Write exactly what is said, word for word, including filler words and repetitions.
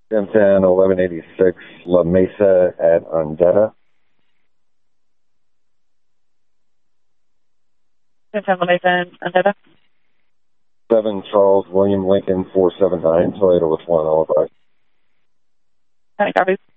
ten ten eleven eighty-six La Mesa at Undetta. ten ten La Mesa and Undetta. seven Charles William Lincoln four seven nine, Toyota with one alibi. County copy.